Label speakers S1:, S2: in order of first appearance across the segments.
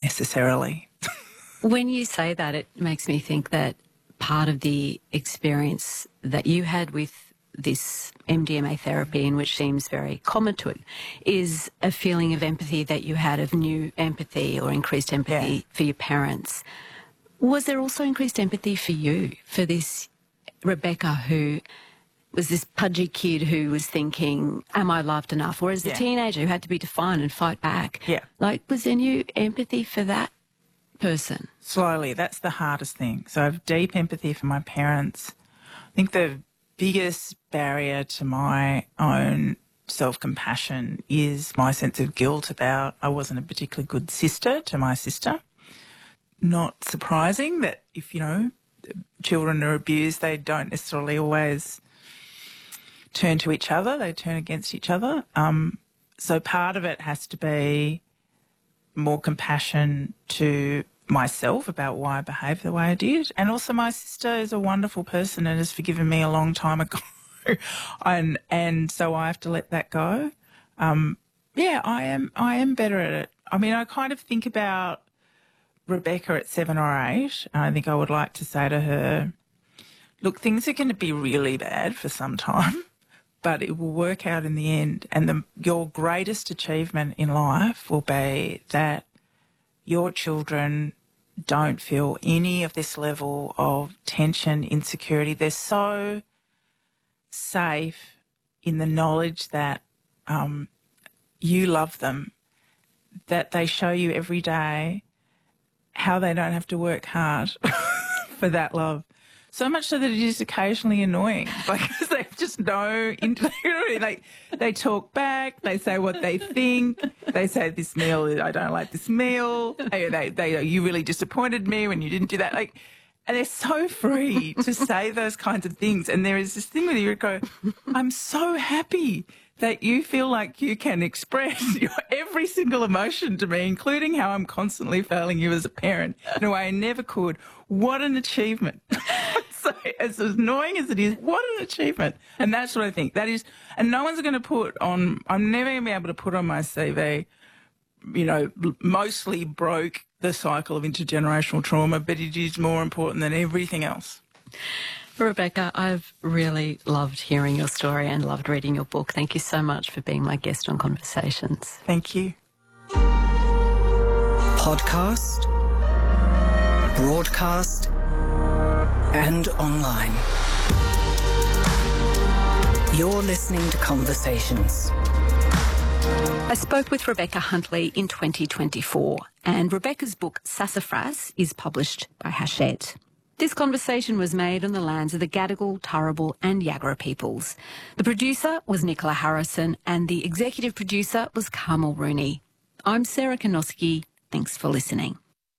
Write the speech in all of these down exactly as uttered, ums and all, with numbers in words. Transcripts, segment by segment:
S1: necessarily.
S2: When you say that, it makes me think that part of the experience that you had with this M D M A therapy, and which seems very common to it, is a feeling of empathy that you had, of new empathy or increased empathy
S1: Yeah.
S2: for your parents. Was there also increased empathy for you, for this Rebecca who was this pudgy kid who was thinking, am I loved enough? Or as
S1: Yeah.
S2: a teenager who had to be defined and fight back.
S1: Yeah.
S2: Like, was there new empathy for that person?
S1: Slowly, that's the hardest thing. So I have deep empathy for my parents. I think the biggest barrier to my own self-compassion is my sense of guilt about I wasn't a particularly good sister to my sister. Not surprising that if, you know, children are abused, they don't necessarily always turn to each other, they turn against each other. Um, so part of it has to be more compassion to myself about why I behaved the way I did. And also my sister is a wonderful person and has forgiven me a long time ago. and and so I have to let that go. Um, yeah, I am I am better at it. I mean, I kind of think about Rebecca at seven or eight, and I think I would like to say to her, look, things are going to be really bad for some time, but it will work out in the end. And the, your greatest achievement in life will be that your children don't feel any of this level of tension, insecurity. They're so safe in the knowledge that um, you love them, that they show you every day how they don't have to work hard for that love. So much so that it is occasionally annoying, because they just know, like, they talk back, they say what they think, they say this meal, I don't like this meal, they, they, they, you really disappointed me when you didn't do that. Like, and they're so free to say those kinds of things. And there is this thing where you go, I'm so happy that you feel like you can express your every single emotion to me, including how I'm constantly failing you as a parent in a way I never could. What an achievement. So as annoying as it is, what an achievement. And that's what I think. That is, and no one's going to put on, I'm never going to be able to put on my C V, you know, mostly broke the cycle of intergenerational trauma, but it is more important than everything else.
S2: Rebecca, I've really loved hearing your story and loved reading your book. Thank you so much for being my guest on Conversations.
S1: Thank you.
S3: Podcast, broadcast, and online. You're listening to Conversations.
S2: I spoke with Rebecca Huntley in twenty twenty-four, and Rebecca's book Sassafras is published by Hachette. This conversation was made on the lands of the Gadigal, Turrbal and Yagara peoples. The producer was Nicola Harrison and the executive producer was Carmel Rooney. I'm Sarah Konoski. Thanks for listening.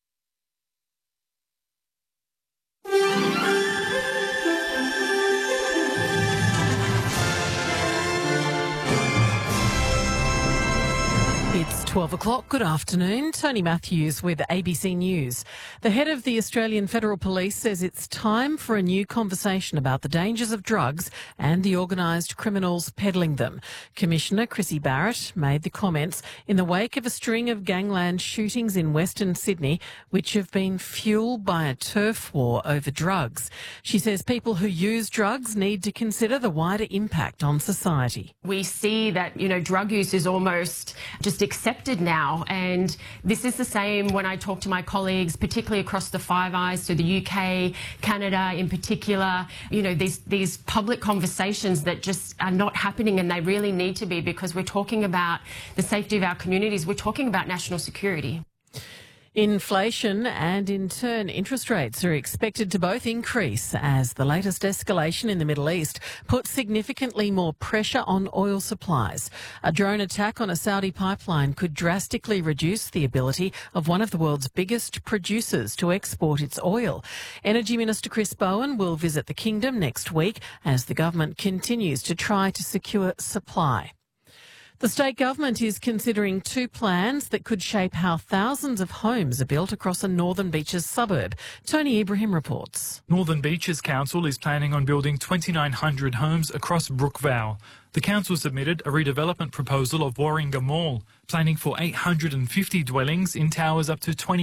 S4: It's twelve o'clock. Good afternoon. Tony Matthews with A B C News. The head of the Australian Federal Police says it's time for a new conversation about the dangers of drugs and the organised criminals peddling them. Commissioner Chrissy Barrett made the comments in the wake of a string of gangland shootings in Western Sydney, which have been fuelled by a turf war over drugs. She says people who use drugs need to consider the wider impact on society.
S5: We see that, you know, drug use is almost just accepted now, and this is the same when I talk to my colleagues, particularly across the Five Eyes, so the U K, Canada in particular. You know, these these public conversations that just are not happening, and they really need to be, because we're talking about the safety of our communities, we're talking about national security.
S4: Inflation and, in turn, interest rates are expected to both increase as the latest escalation in the Middle East puts significantly more pressure on oil supplies. A drone attack on a Saudi pipeline could drastically reduce the ability of one of the world's biggest producers to export its oil. Energy Minister Chris Bowen will visit the Kingdom next week as the government continues to try to secure supply. The state government is considering two plans that could shape how thousands of homes are built across a Northern Beaches suburb. Tony Ibrahim reports.
S6: Northern Beaches Council is planning on building twenty-nine hundred homes across Brookvale. The council submitted a redevelopment proposal of Warringah Mall, planning for eight hundred fifty dwellings in towers up to twenty